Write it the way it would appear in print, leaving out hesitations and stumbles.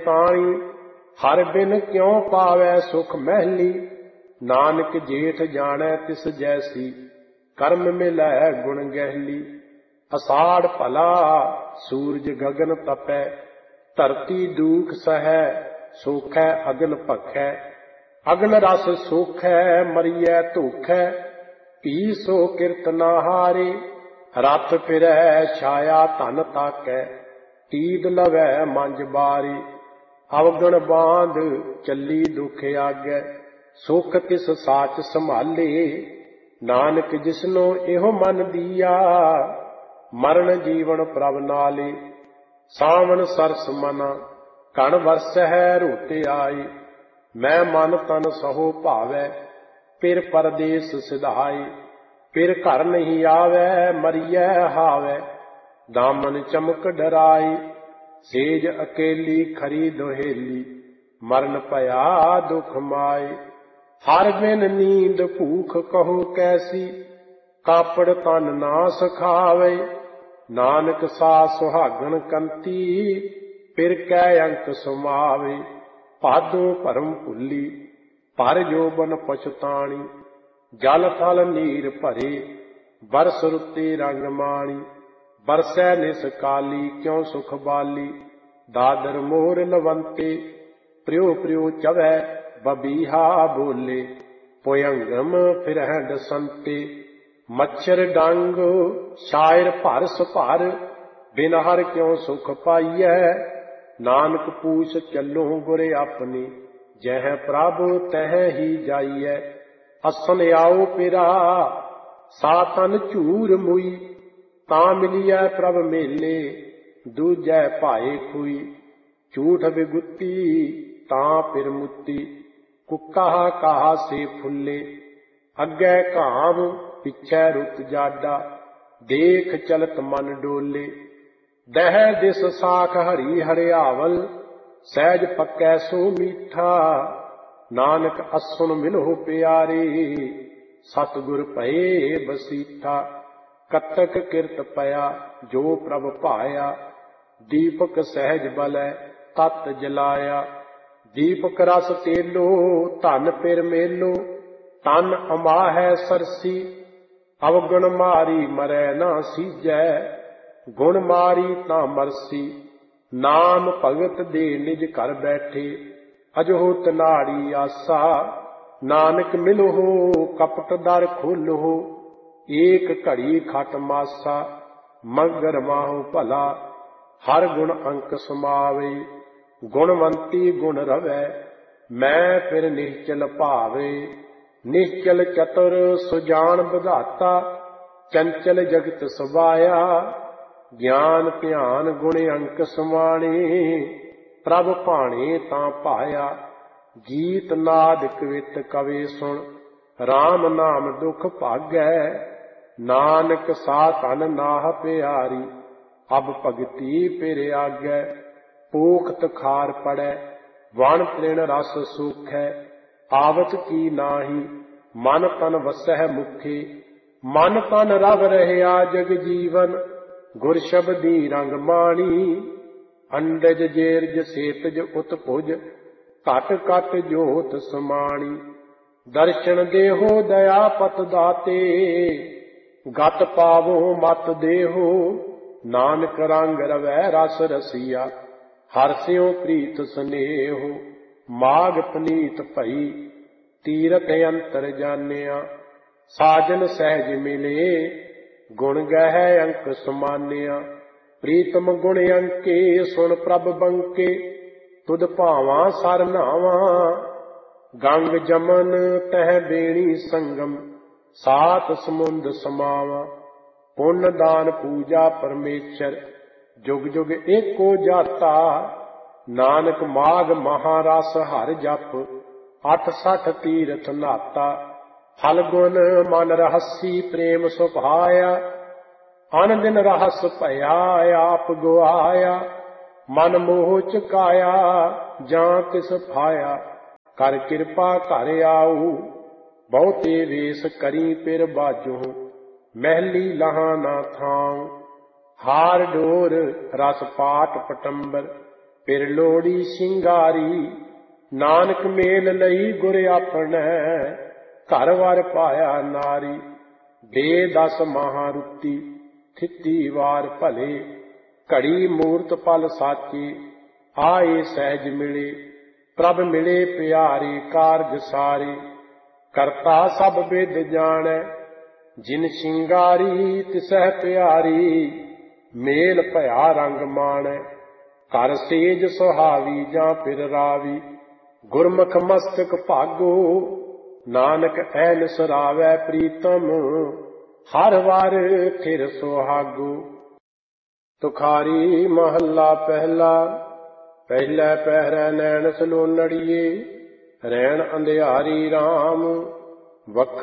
ताणी। हर बिन क्यों पावै सुख महली, नानक जेठ जानै तिस जैसी। कर्म मिलै गुण गहली। अषाढ़ भला सूरज गगन तपै, धरती दुख सहै सोखै अगन भखै। अगन रस सोखै मरियै धोखै, पी सो किरत ना हारे। रथ फिरै छाया धन ताकै, तीद लवै मंज बारे। अवगण बांध चली दुख आगै, सुख तिस साच संभाले। नानक जिसनो एहो मन दिया, मरण जीवन प्रभ नाले। सावन सरस मना कण वरसै रोते आए, मैं मन तन सहो भावै फिर परदेस सिधाए। फिर घर नहीं आवै मरियै हावै, दामन चमक डराए। सेज अकेली खरी दोहेली, मरण भया दुख माए। हर बिन नींद भूख कहो कैसी, कापड़ तन ना सखावे। नानक सा सुहागन कंती, फिर कै अंक समावे। भादों भरम भुली, भर जोबन पछताणी। जल थल नीर भरे, बरस रुते रंग माणी। बरसै निस काली क्यों सुख बाली, दादर मोर लवंते। प्रियो प्रियो चवै बबीहा बोले, पोयंगम फिरह डसंते। मच्छर डंग शायर भरस भर, बिन हर क्यों सुख पाइयै। नानक पूछ चलो गुर अपनी, जह प्रभ तह ही जाइयै। असन आओ पिरा सातन झूर मुई, तां मिलियै प्रभ मेले। दूजै भाए खुई, झूठ विगुती तां फिर मुती। कुकाहा काहा से फुल्ले, अग्गै घाम पिछै रुत जाडा। देख चलत मन डोले, दह दिस साख हरी हरियावल। सहज पक्कै सो मीठा, नानक असुन मिलहो प्यारे। सतगुर भये बसीठा, कतक किरत पया जो प्रभ पाया। दीपक सहज बलै तत जलाया, दीपक रस तेलो धन फिर मेलो। तन अमाहै सरसी, अवगुण मारी मरै ना सीजै। गुण मारी तां मरसी, नाम भगत दे निज घर बैठे। अजहोत नाड़ी आसा, नानक मिलहो कपट दर खोलहो। एक घड़ी खट मासा, मगर माहु भला। हर गुण अंक समावे, गुणवंती गुण रवै। मैं फिर निश्चल भावे, निश्चल चतुर सुजान विधाता। चंचल जगत सबाया, ज्ञान ध्यान गुण अंक समाणे। प्रभ भाणे तां पाया, गीत नाद कवित कवे सुन। राम नाम दुख भागै, नानक सा तन नाह प्यारी। अब भगति फिर आगै, पोखत खार पड़ै। वण तृण रस सूखै, आवत की नाही। मन तन वसै मुखे, मन तन रव रहया जग जीवन। गुर शब्दी रंग माणी, अंडज जेरज सेतज उत्पुज। घट घट जोत समाणी, दर्शन देहो दया पत दाते। गत पावो मत देहो, नानक रंग रवै रस रसिया। हरस्यो प्रीत स्नेहो, माग पनीत भई। तीरथ अंतर जानिया, साजन सहज मिले। गुण गह अंक समानिया, प्रीतम गुण अंके। सुन प्रभ बंके, तुद भावां सर नावां। गंग जमन तह बेणी संगम, सात समुंद समावां। पुण्य दान पूजा परमेश्वर, जुग जुग एको जाता। नानक माघ महारस हर जप, 68 तीरथ नाता। फलगुण मन रहसी प्रेम सुभाया, अन दिन रहस भया आप गुआया। मन मोह चुकाया जां तिस फाया, कर कृपा घर आऊ। बहुते वेश करी फिर बाजो, महली लहा ना थाऊं। हार डोर रस पाट पटंबर, ਫਿਰ ਲੋੜੀ ਸ਼ਿੰਗਾਰੀ। ਨਾਨਕ ਮੇਲ ਲਈ ਗੁਰ ਆਪਣੈ, ਘਰ ਵਰ ਪਾਇਆ ਨਾਰੀ। ਦੇ 10 ਮਾਹਾਂ ਰੁੱਤੀ, ਥਿੱਤੀ ਵਾਰ ਭਲੇ। ਘੜੀ ਮੂਰਤ ਪਲ ਸਾਚੇ, ਆਏ ਸਹਿਜ ਮਿਲੇ। ਪ੍ਰਭ ਮਿਲੇ ਪਿਆਰੇ, ਕਾਰਜ ਸਾਰੇ। ਕਰਤਾ ਸਭ ਬਿਦ ਜਾਣੈ, ਜਿਨ ਸ਼ਿੰਗਾਰੀ ਤਿਸਹਿ ਪਿਆਰੀ। ਮੇਲ ਭਇਆ ਰੰਗ ਮਾਣੈ, ਘਰ ਸੇਜ ਸੁਹਾਵੀ ਜਾਂ ਫਿਰ ਰਾਵੀ। ਗੁਰਮੁਖ ਮਸਤਕ ਭਾਗੋ, ਨਾਨਕ ਐਨ ਸਰਾਵੈ ਪ੍ਰੀਤਮ। ਹਰ ਵਾਰ ਫਿਰ ਸੁਹਾਗੋ। ਤੁਖਾਰੀ ਮਹੱਲਾ ਪਹਿਲਾ। ਪਹਿਲੇ ਪਹਿਰੇ ਨੈਣ ਸਲੋਨੜੀਏ, ਰੈਣ ਅੰਧਿਆਰੀ ਰਾਮ।